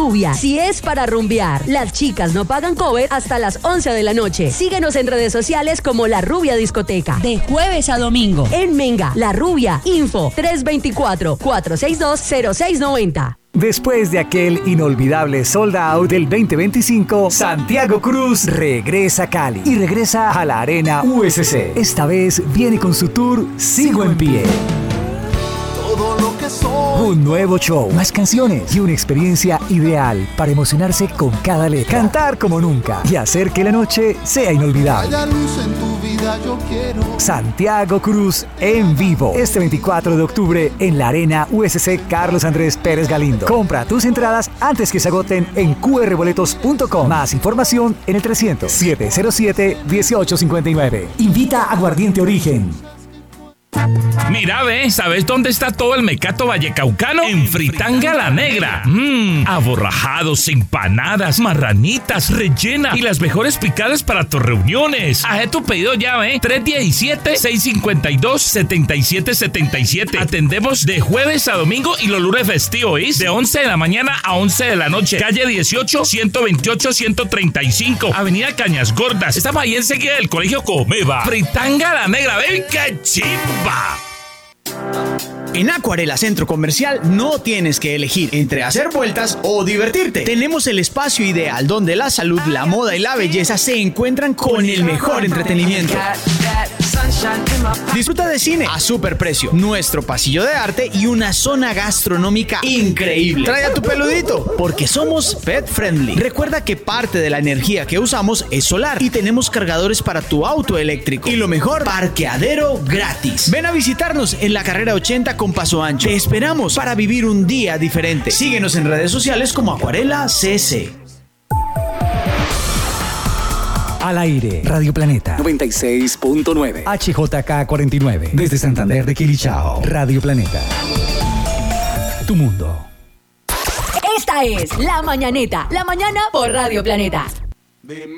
Rubia. Si es para rumbear, las chicas no pagan cover hasta las 11 de la noche. Síguenos en redes sociales como La Rubia Discoteca. De jueves a domingo. En Menga, La Rubia, info 324-462-0690. Después de aquel inolvidable sold out del 2025, Santiago Cruz regresa a Cali y regresa a la Arena USC. Esta vez viene con su tour Sigo en Pie. Todo lo que soy. Un nuevo show, más canciones y una experiencia ideal para emocionarse con cada letra, cantar como nunca y hacer que la noche sea inolvidable. Haya luz en tu vida, yo quiero. Santiago Cruz en vivo, este 24 de octubre en la Arena USC Carlos Andrés Pérez Galindo. Compra tus entradas antes que se agoten en qrboletos.com. Más información en el 300-707-1859. Invita a Aguardiente Origen. Mira, ve, ¿sabes dónde está todo el mecato vallecaucano? En Fritanga La Negra. Aborrajados, empanadas, marranitas, rellena y las mejores picadas para tus reuniones. Haz tu pedido ya, ve. 317-652-7777. Atendemos de jueves a domingo y los lunes festivos, ¿oís? De 11 de la mañana a 11 de la noche. Calle 18, 128, 135. Avenida Cañas Gordas. Estamos ahí enseguida del Colegio Comeva. Fritanga La Negra, ven, qué chimba. En Acuarela Centro Comercial no tienes que elegir entre hacer vueltas o divertirte. Tenemos el espacio ideal donde la salud, la moda y la belleza se encuentran con el mejor entretenimiento. Disfruta de cine a superprecio, nuestro pasillo de arte y una zona gastronómica increíble. Trae a tu peludito porque somos pet friendly. Recuerda que parte de la energía que usamos es solar y tenemos cargadores para tu auto eléctrico. Y lo mejor, parqueadero gratis. Ven a visitarnos en la carrera 80 con Paso Ancho. Te esperamos para vivir un día diferente. Síguenos en redes sociales como Acuarela CC. Al aire, Radio Planeta 96.9, HJK 49, desde Santander de Quilichao, Radio Planeta. Tu mundo. Esta es La Mañaneta, la mañana por Radio Planeta.